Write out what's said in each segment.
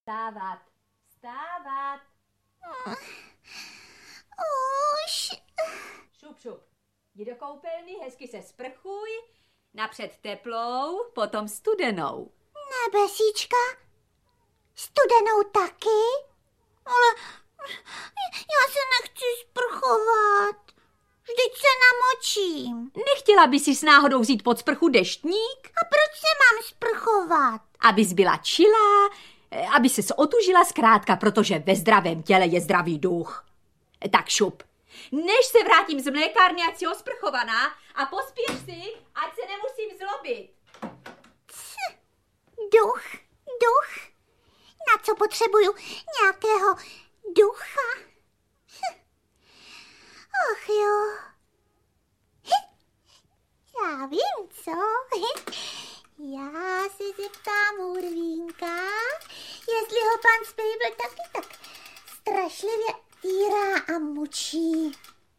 Vstávat, vstávat. Už. Šup, šup. Jdi do koupelny, hezky se sprchuj. Napřed teplou, potom studenou. Nebesíčka? Studenou taky? Ale já se nechci sprchovat. Vždyť se namočím. Nechtěla by si s náhodou vzít pod sprchu deštník? A proč se mám sprchovat? Abys byla čilá, aby ses otužila zkrátka, protože ve zdravém těle je zdravý duch. Tak šup. Než se vrátím z mlékárny, ať si osprchovaná a pospěš si, ať se nemusím zlobit. Duch. Na co potřebuju nějakého ducha? Ach jo. Já vím, co? Já se zeptám Hurvínka, jestli ho pan Spejbl taky tak strašlivě týrá a mučí.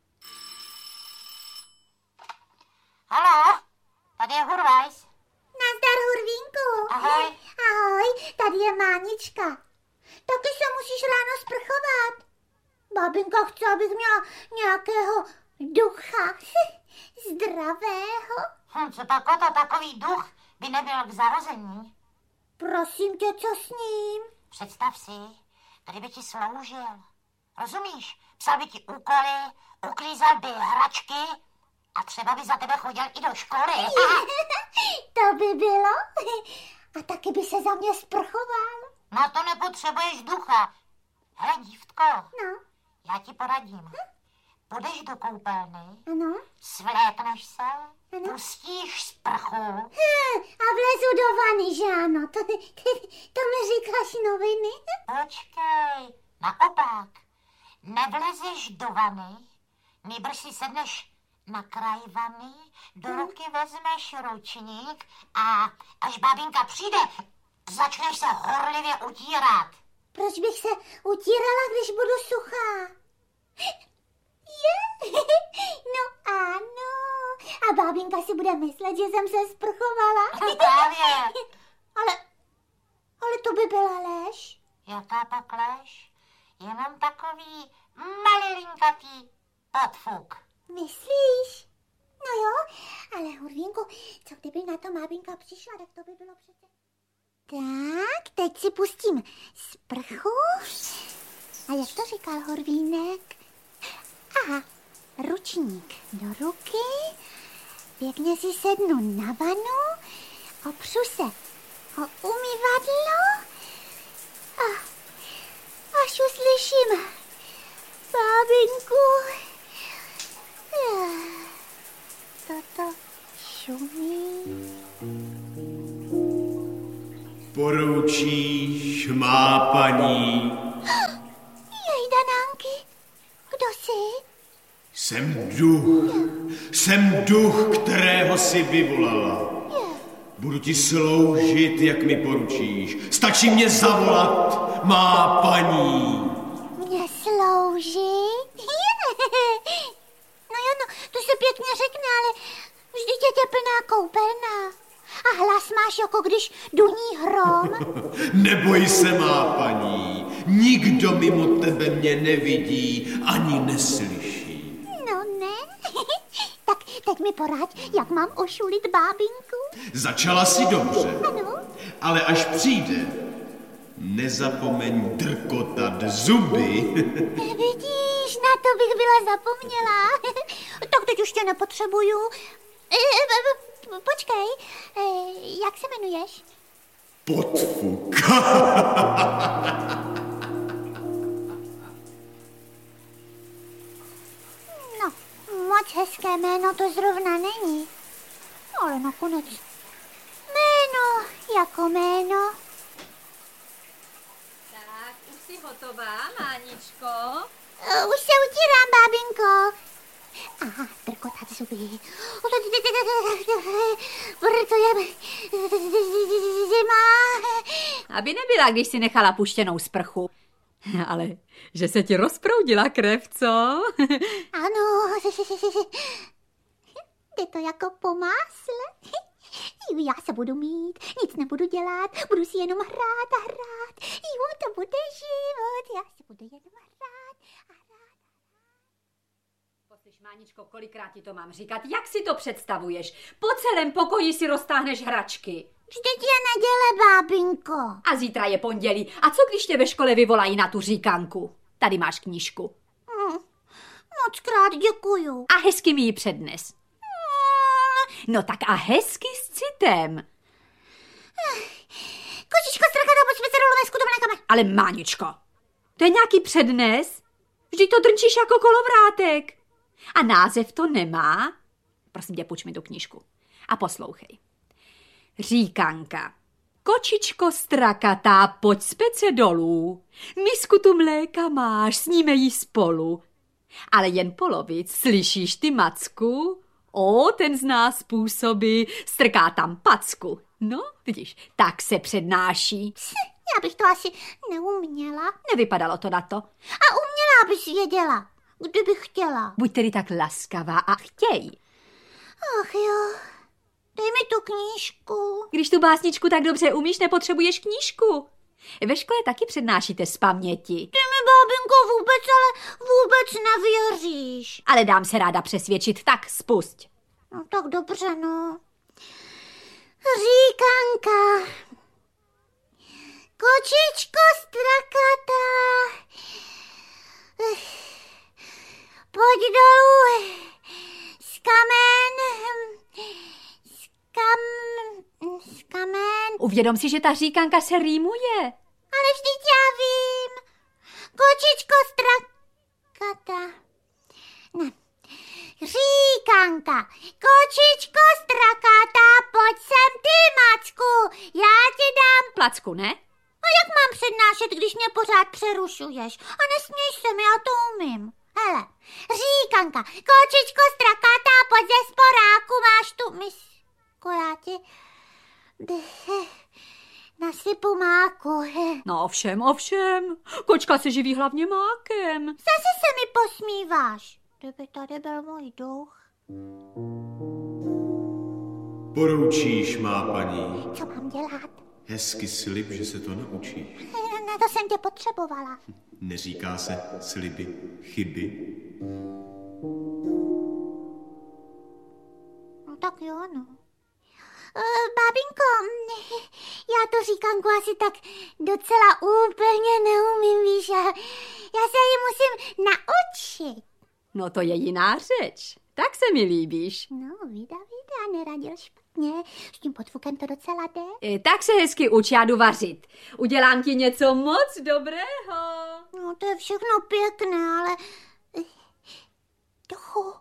Haló, tady je Hurvajs. Nazdar, Hurvínku. Ahoj. Ahoj, tady je Mánička. Taky se musíš ráno sprchovat. Babinka chce, abych měla nějakého ducha. Zdravého. Co pak o to, takový duch by nebyl k zarození. Prosím tě, co s ním? Představ si, kdyby ti sloužil. Rozumíš? Psal by ti úkoly, uklízel by hračky a třeba by za tebe chodil i do školy. To by bylo. A taky by se za mě sprchoval. No to nepotřebuješ ducha. Hele, dívtko, No, já ti poradím. Půjdeš do koupelny, ano. svlékneš se, Ano. pustíš sprchu. A vlezu do vany, že ano? To mi říkáš noviny? Počkej, naopak, nevlezeš do vany, nýbrž si sedneš na kraj vany, do ruky vezmeš ručník a až babinka přijde, začneš se horlivě utírat. Proč bych se utírala, když budu suchá? No ano. A bábinka si bude myslet, že jsem se sprchovala. Právě. Ale to by byla lež. Jaká pak lež? Jenom takový malilinkatý podfuk. Myslíš? No jo, ale Hurvínku, co kdyby na to bábinka přišla, tak to by bylo přece. Tak, teď si pustím sprchu. A jak to říkal Hurvínek? Aha, ručník do ruky, pěkně si sednu na vanu, opřu se o umyvadlo a až uslyším bábinku, toto šumí. Poroučíš, má paní. Jej, Danánky, kdo jsi? Jsem duch, kterého si vyvolala. Budu ti sloužit, jak mi poručíš. Stačí mě zavolat, má paní. Mě slouží? No, to se pěkně řekne, ale vždyť je teplná koupelna. A hlas máš, jako když duní hrom. Neboj se, má paní. Nikdo mimo tebe mě nevidí ani neslyší. No ne. Tak teď mi poraď, jak mám ošulit bábinku. Začala si dobře, Ano. ale až přijde, nezapomeň drkotat zuby. Vidíš, na to bych byla zapomněla. Tak teď už tě nepotřebuju. Počkej, jak se jmenuješ? Podfuk. No, moc hezké jméno to zrovna není. Ale nakonec jméno jako jméno. Tak, už jsi hotová, Máničko? Už se utírám, bábinko. Aha, drkotat zuby. Protože zima. Aby nebyla, když si nechala puštěnou sprchu. Ale že se ti rozproudila krev, co? Ano, jde to jako po másle. Já se budu mít, nic nebudu dělat, budu si jenom hrát a hrát. Jo, to bude život, já si budu jenom hrát a hrát. Poslyš, Máničko, kolikrát ti to mám říkat? Jak si to představuješ? Po celém pokoji si roztáhneš hračky. Vždyť je neděle, bábinko. A zítra je pondělí. A co když tě ve škole vyvolají na tu říkanku? Tady máš knížku. Mockrát děkuju. A hezky mi ji přednes. No tak a hezky s citem. Kočičko strakata, pojďme se dolů, mesku, to mlékame. Ale Máničko, to je nějaký přednes? Vždyť to drčíš jako kolovrátek. A název to nemá? Prosím tě, půjč mi tu knížku. A poslouchej. Říkanka. Kočičko strakatá, pojď z pece dolů. Misku tu mléka máš, sníme jí spolu. Ale jen polovic, slyšíš ty, Macku? O, ten zná způsoby, strká tam packu. No, vidíš, tak se přednáší. Já bych to asi neuměla. Nevypadalo to na to. A uměla bys věděla, kdybych chtěla. Buď tedy tak laskavá a chtěj. Ach jo, dej mi tu knížku. Když tu básničku tak dobře umíš, nepotřebuješ knížku. Ve škole taky přednášíte z paměti. Ty mi, bábinko, vůbec nevěříš. Ale dám se ráda přesvědčit, tak spusť. No tak dobře, no. Říkanka. Kočičko strakata. Pojď dolů. Z kamen. Uvědom si, že ta říkanka se rýmuje. Ale vždyť já vím. Kočičko strakata. Ne. Říkanka. Kočičko strakata, pojď sem ty, Macku. Já ti dám Placku, ne? A jak mám přednášet, když mě pořád přerušuješ? A nesměj se mi, já to umím. Hele, říkanka, kočičko strakata, pojď ze sporáku, máš tu misku, já ti nasypu máku. No ovšem, kočka se živí hlavně mákem. Zase se mi posmíváš. Kdyby tady byl můj duch. Poroučíš, má paní. Co mám dělat? Hezky slib, že se to naučíš. Na to jsem tě potřebovala. Neříká se sliby chyby? No tak jo, no. Bábinko, já to říkanku asi tak docela úplně neumím, víš. Já se ji musím naučit. No to je jiná řeč. Tak se mi líbíš. No, vida, neradil špatně. S tím podfukem to docela jde. Tak se hezky uč, já jdu vařit. Udělám ti něco moc dobrého. No, to je všechno pěkné, ale... Duchu.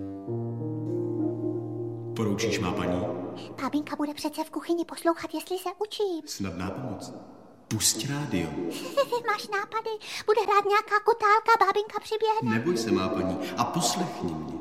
Poroučíš, má paní? Bábinka bude přece v kuchyni poslouchat, jestli se učím. Snadná pomoc. Pusť rádio. Máš nápady? Bude hrát nějaká kotálka, bábinka přiběhne. Neboj se, má paní, a poslechni mě.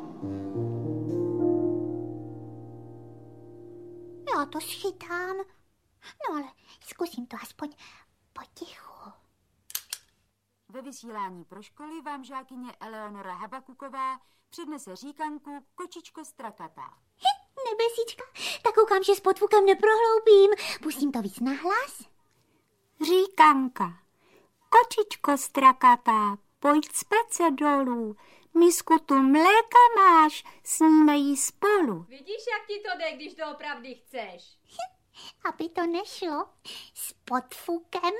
Já to schytám. No ale zkusím to aspoň potichu. Ve vysílání pro školy vám žákyně Eleonora Habakuková přednese říkanku Kočičko strakatá. Nebesíčka, tak koukám, že s podfukem neprohloubím. Pustím to víc nahlas. Říkanka. Kočičko strakatá, pojď z pece dolů. Misku tu mléka máš, sníme jí spolu. Vidíš, jak ti to jde, když to opravdu chceš? Aby to nešlo s podfukem.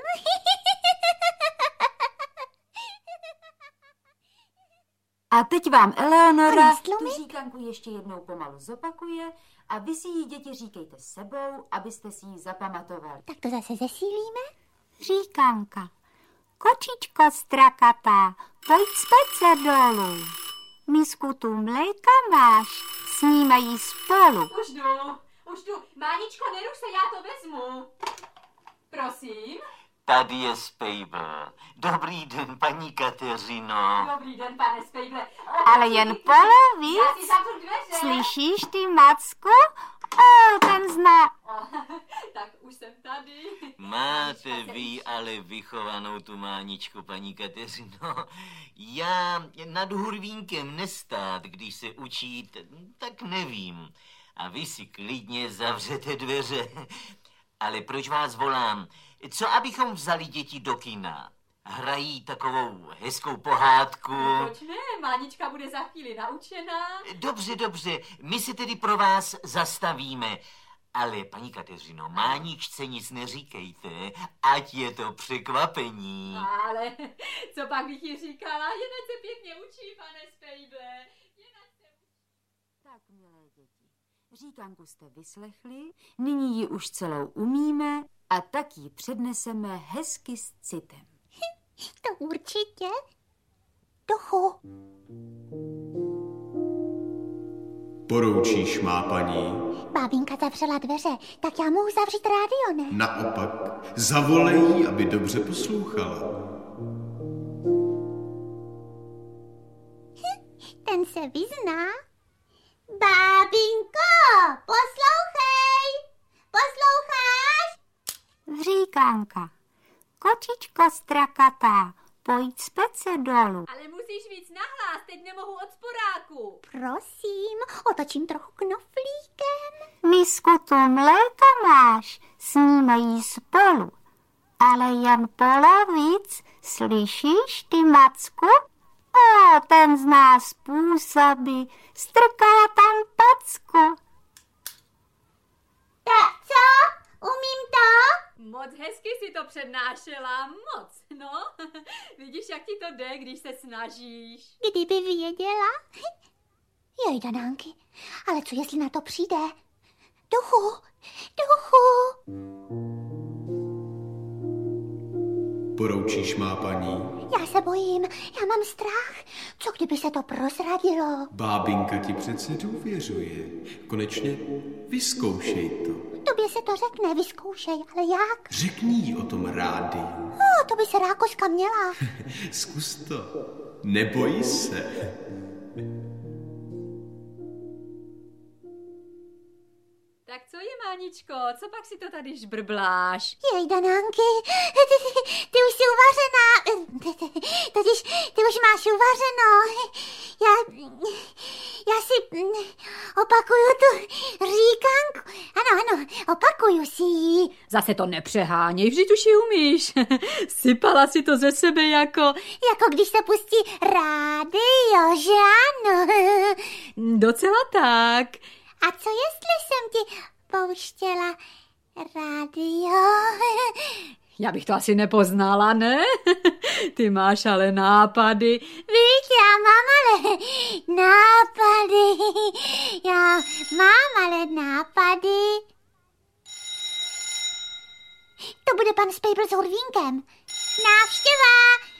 A teď vám Eleonora A tu myslumit? říkanku ještě jednou pomalu zopakuje a vy si ji, děti, říkejte s sebou, abyste si ji zapamatovali. Tak to zase zesílíme. Říkanka. Kočičko strakatá, pojď z pece dolů. Misku tu mléka máš, sníme jí spolu. Už jdu. Máničko, neruš se, já to vezmu. Prosím. Tady je Spejbl. Dobrý den, paní Kateřino. Dobrý den, pane Spejble. Ale jen Já si polovic. zavřu dveře. Slyšíš ty, Macku? O, ten zná. Tak už jsem tady. Máte vy ale vychovanou tu máničku, paní Kateřino. Já nad hurvínkem nestát, když se učíte, tak nevím. a vy si klidně zavřete dveře. Ale proč vás volám? Co abychom vzali děti do kina? Hrají takovou hezkou pohádku. Proč ne? Mánička bude za chvíli naučená. Dobře, my si tedy pro vás zastavíme. Ale, paní Kateřino, Máničce nic neříkejte, ať je to překvapení. Ale co pak bych jí říkala? Jen se pěkně učí, pane Spejble. Tak, milé děti, říkanku jste vyslechli, nyní ji už celou umíme a tak ji předneseme hezky s citem. To určitě. Duchu. Poroučíš, má paní? Bábinka zavřela dveře, tak já mohu zavřít rádio, ne? Naopak, zavolej jí, aby dobře poslouchala. Ten se vyzná. Bábinko, poslouchej! Posloucháš? Vříkanka, kočičko strakatá, pojď z pece dolů. Ale musíš víc nahlas, teď nemohu od sporáku. Prosím, otočím trochu knoflíkem. Misku tu mléka máš, snímají spolu, ale jen polovic, slyšíš ty, Macku? O, ten zná způsoby, strká tam packu. Tak co? Umím to? Moc hezky si to přednášela, moc, no. Vidíš, jak ti to jde, když se snažíš. Kdyby věděla. Jej, Danánky, ale co jestli na to přijde? Duchu, duchu. Poroučíš, má paní? Já se bojím, já mám strach. Co kdyby se to prozradilo? Bábinka ti přece důvěřuje. Konečně vyzkoušej to. Tobě se to řekne, vyzkoušej, ale jak? Řekni jí o tom rádiu. To by se Rákoška měla. Zkus to. Neboj se. Tak co je, Máničko, co pak si to tady žbrbláš? Jej, Danánky, ty už jsi uvařená. Totiž ty už máš uvařeno. Já si opakuju tu říkanku. Ano, opakuju si ji. Zase to nepřeháněj, vždyť už ji umíš. Sypala si to ze sebe jako... Jako když se pustí rádio, že ano? Docela tak. A co jestli jsem ti pouštěla rádio? Já bych to asi nepoznala, ne? Ty máš ale nápady. Víš, já mám ale nápady. Já mám ale nápady. To bude pan Spejbl s hurvínkem. Návštěva,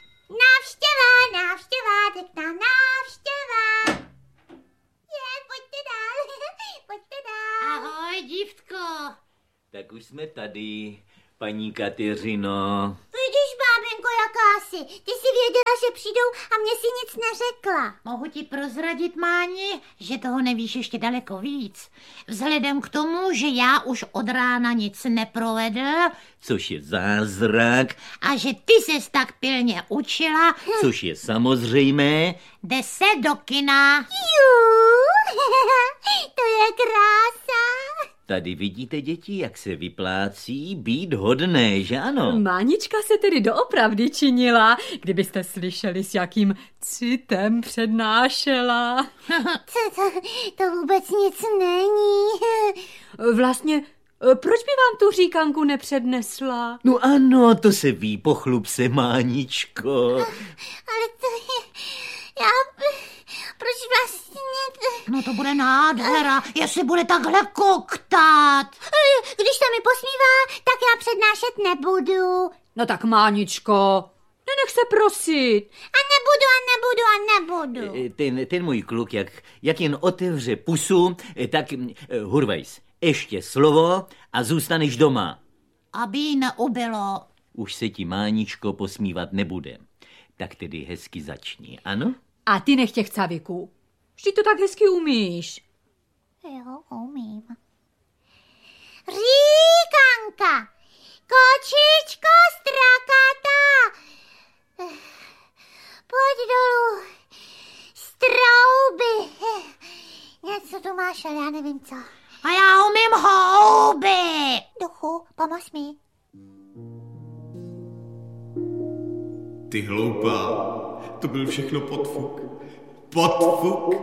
pěkná návštěva. Pojďte dál. Ahoj, dívko. Tak už jsme tady, paní Kateřino. Vidíš, bábinko, jaká jsi. Ty jsi věděla, že přijdou a mě si nic neřekla. Mohu ti prozradit, Máni, že toho nevíš ještě daleko víc. Vzhledem k tomu, že já už od rána nic neprovedl. Což je zázrak. A že ty ses tak pilně učila. Což je samozřejmé. Jde se do kina. To je krása. Tady vidíte, děti, jak se vyplácí být hodné, že ano? Mánička se tedy doopravdy činila, kdybyste slyšeli, s jakým citem přednášela. To vůbec nic není. Vlastně, proč by vám tu říkanku nepřednesla? No ano, to se ví, pochlup se, Máničko. Ale to je... Proč vlastně... No to bude nádhera, jestli bude takhle koktát. Když se mi posmívá, tak já přednášet nebudu. No tak, Máničko, nenech se prosit. A nebudu. Ten můj kluk, jak jen otevře pusu, tak hurvejs, ještě slovo a zůstaneš doma. Aby jí neubylo. Už se ti, Máničko, posmívat nebude. Tak tedy hezky začni, ano? A ty nech těch caviků. Vždyť to tak hezky umíš. Jo, umím. Říkanka, kočičko strakatá, pojď dolů z trouby. Něco tu máš, ale já nevím co. houby. Duchu, pomoz mi. Ty hloupá, to byl všechno podfuk. Podfuk.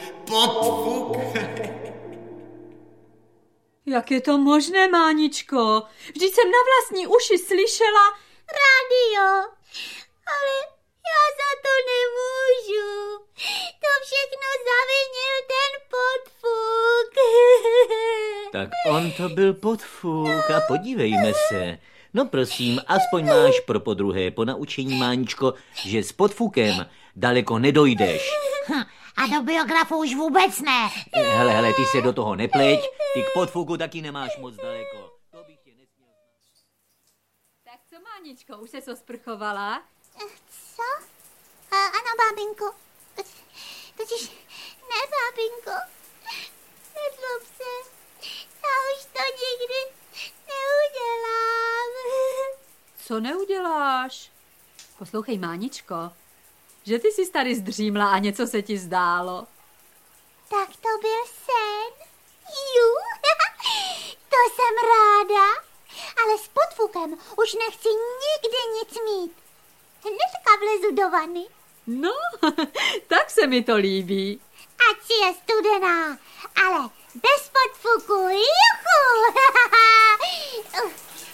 Jak je to možné, Máničko? Vždyť jsem na vlastní uši slyšela... Radio, ale já za to nemůžu. To všechno zavinil ten podfuk. Tak on to byl podfuk a podívejme se. No prosím, aspoň máš pro podruhé ponaučení, Máničko, že s podfukem daleko nedojdeš. A do biografu už vůbec ne. Hele, ty se do toho nepleť, ty k podfuku taky nemáš moc daleko. To bych tě nesměl znát. Tak co, Máničko, už se osprchovala? Co? Ano, bábinko. Totiž ne, bábinko. Nezlob se. Já už to nikdy neudělám. Co neuděláš? Poslouchej, Máničko, že ty jsi tady zdřímla a něco se ti zdálo. Tak to byl sen. Jú, to jsem ráda. Ale s podfukem už nechci nikdy nic mít. Hnedka vlezu do vany. No, tak se mi to líbí. Ať si je studená, ale bez podfuku. Juchu!